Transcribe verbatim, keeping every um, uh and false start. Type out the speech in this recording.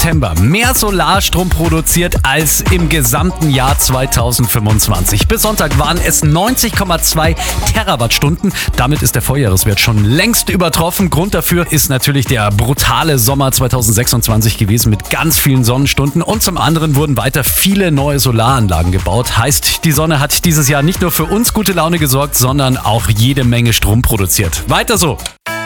September mehr Solarstrom produziert als im gesamten Jahr zweitausendfünfundzwanzig. Bis Sonntag waren es neunzig Komma zwei Terawattstunden. Damit ist der Vorjahreswert schon längst übertroffen. Grund dafür ist natürlich der brutale Sommer zweitausendsechsundzwanzig gewesen mit ganz vielen Sonnenstunden. Und zum anderen wurden weiter viele neue Solaranlagen gebaut. Heißt, die Sonne hat dieses Jahr nicht nur für uns gute Laune gesorgt, sondern auch jede Menge Strom produziert. Weiter so!